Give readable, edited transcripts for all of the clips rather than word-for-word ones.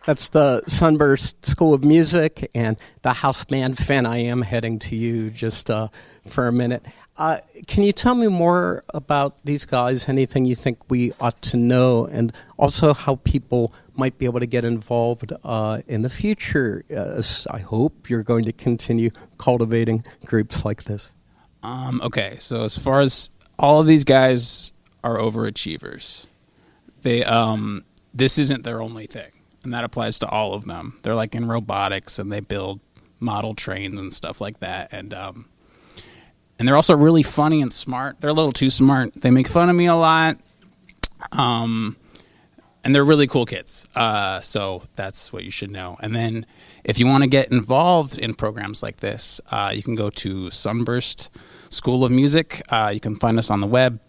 That's the Sunburst School of Music and the house band. Finn, I am heading to you just for a minute. Can you tell me more about these guys, anything you think we ought to know, and also how people might be able to get involved in the future, as I hope you're going to continue cultivating groups like this? Okay, so as far as all of these guys are overachievers. They this isn't their only thing, and that applies to all of them. They're like in robotics, and they build model trains and stuff like that, and they're also really funny and smart. They're a little too smart. They make fun of me a lot, and they're really cool kids. So that's what you should know. And then if you want to get involved in programs like this, you can go to Sunburst School of Music. You can find us on the web.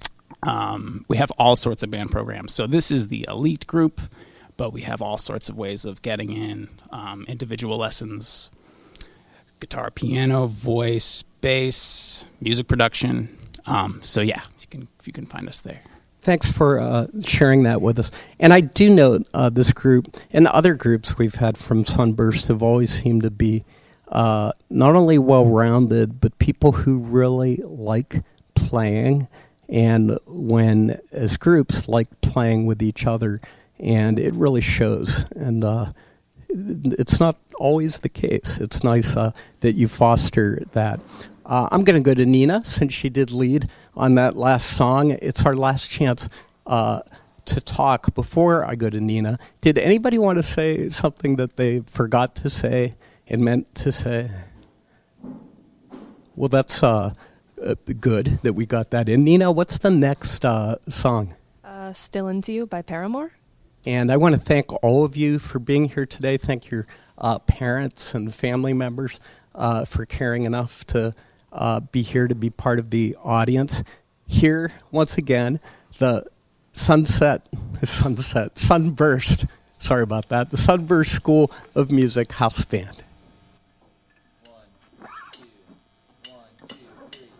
We have all sorts of band programs. So this is the elite group, but we have all sorts of ways of getting in, individual lessons, guitar, piano, voice, bass, music production. So yeah, you can find us there. Thanks for sharing that with us. And I do know this group and other groups we've had from Sunburst have always seemed to be not only well-rounded, but people who really like playing, and when, as groups, like playing with each other, and it really shows. And it's not always the case. It's nice that you foster that. I'm going to go to Nina, since she did lead on that last song. It's our last chance to talk. Before I go to Nina, did anybody want to say something that they forgot to say and meant to say? Well, that's good that we got that in. Nina, what's the next song? Still Into You by Paramore. And I want to thank all of you for being here today. Thank your parents and family members for caring enough to be here to be part of the audience. Here, once again, the Sunburst, sorry about that, the Sunburst School of Music House Band.